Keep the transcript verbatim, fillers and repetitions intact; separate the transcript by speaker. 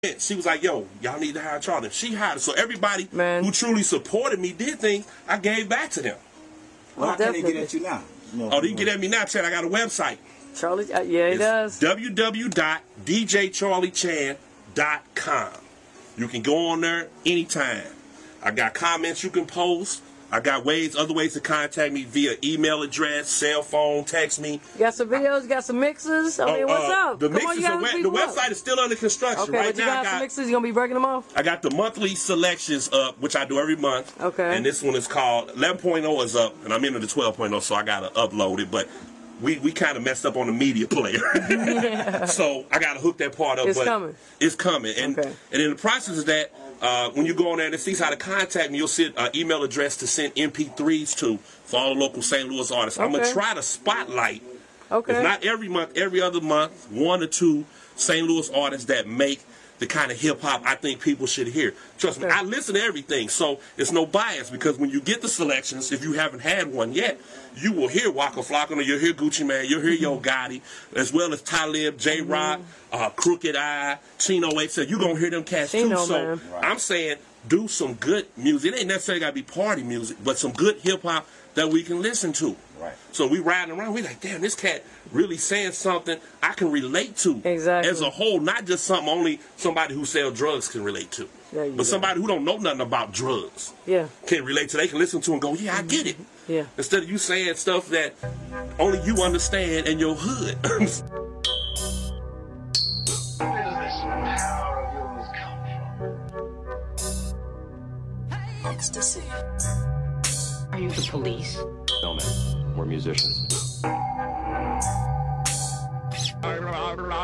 Speaker 1: She was like, yo, y'all need to hire Charlie. She hired her. So everybody
Speaker 2: Man.
Speaker 1: who truly supported me did things, I gave back to them.
Speaker 3: Well, how can they
Speaker 2: definitely.
Speaker 3: get at you now? No,
Speaker 1: Oh, they can get at me now, Chad. I got a website.
Speaker 2: Charlie, uh, yeah, he
Speaker 1: It's
Speaker 2: does.
Speaker 1: w w w dot d j charlie chan dot com. You can go on there anytime. I got comments you can post. I got ways, other ways to contact me via email address, cell phone, text me.
Speaker 2: You got some videos, you got some mixes. I mean,
Speaker 1: Oh,
Speaker 2: what's
Speaker 1: uh,
Speaker 2: up?
Speaker 1: The
Speaker 2: Come on,
Speaker 1: mixes
Speaker 2: you gotta
Speaker 1: are wet.
Speaker 2: speak
Speaker 1: The
Speaker 2: up.
Speaker 1: website is still under construction.
Speaker 2: Okay,
Speaker 1: right
Speaker 2: but you
Speaker 1: now,
Speaker 2: got
Speaker 1: I
Speaker 2: some
Speaker 1: got
Speaker 2: mixes. You gonna be breaking them off?
Speaker 1: I got the monthly selections up, which I do every month.
Speaker 2: Okay.
Speaker 1: And this one is called eleven point oh is up, and I'm into the twelve point oh, so I gotta upload it. But we, we kind of messed up on the media player,
Speaker 2: Yeah.
Speaker 1: so I gotta hook that part up.
Speaker 2: It's
Speaker 1: but
Speaker 2: coming.
Speaker 1: It's coming, and
Speaker 2: Okay.
Speaker 1: and in the process of that, uh, when you go on there and it sees how to contact me, you'll see an email address to send M P threes to for all the local Saint Louis artists. I'm gonna
Speaker 2: Okay.
Speaker 1: try to spotlight.
Speaker 2: Okay.
Speaker 1: If not every month, every other month, one or two Saint Louis artists that make the kind of hip hop I think people should hear. Trust me,
Speaker 2: Okay.
Speaker 1: I listen to everything, so it's no bias, because when you get the selections, if you haven't had one yet, you will hear Waka Flocka, you'll hear Gucci Mane, you'll hear Yo Gotti, as well as Talib, J Rock, uh, Crooked Eye, Chino eight. So you're gonna hear them cats too.
Speaker 2: Chino,
Speaker 1: So
Speaker 2: man.
Speaker 1: I'm saying do some good music. It ain't necessarily gotta be party music, but some good hip hop that we can listen to.
Speaker 3: Right.
Speaker 1: So we riding around, we like, damn, this cat really saying something I can relate to.
Speaker 2: Exactly.
Speaker 1: As a whole, not just something only somebody who sells drugs can relate to.
Speaker 2: There you
Speaker 1: But
Speaker 2: go.
Speaker 1: somebody who don't know nothing about drugs
Speaker 2: Yeah.
Speaker 1: can relate to. They can listen to and go, yeah, I get it.
Speaker 2: Yeah.
Speaker 1: Instead of you saying stuff that only you understand in your hood.
Speaker 4: Where does this power of yours come from?
Speaker 5: Ecstasy. Are you the police?
Speaker 6: No, man. We're musicians.